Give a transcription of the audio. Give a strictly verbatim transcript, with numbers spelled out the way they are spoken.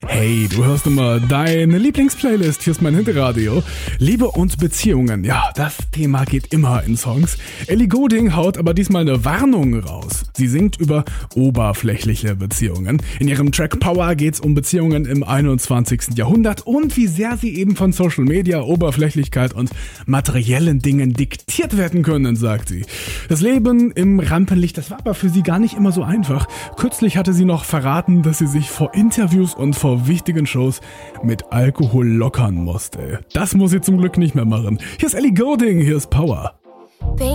Hey, du hörst immer deine Lieblingsplaylist, hier ist mein Hinterradio. Liebe und Beziehungen, ja, das Thema geht immer in Songs. Ellie Goulding haut aber diesmal eine Warnung raus. Sie singt über oberflächliche Beziehungen. In ihrem Track Power geht's um Beziehungen im einundzwanzigsten Jahrhundert und wie sehr sie eben von Social Media, Oberflächlichkeit und materiellen Dingen diktiert werden können, sagt sie. Das Leben im Rampenlicht, das war aber für sie gar nicht immer so einfach. Kürzlich hatte sie noch verraten, dass sie sich vor Interviews und vor wichtigen Shows mit Alkohol lockern musste. Das muss sie zum Glück nicht mehr machen. Hier ist Ellie Goulding, hier ist Power. Baby.